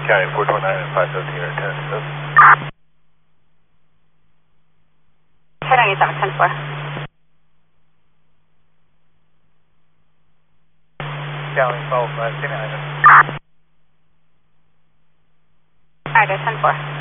County 429 and 517 or 10. 1097, 10-4. County 12, 29. Alright, 10-4.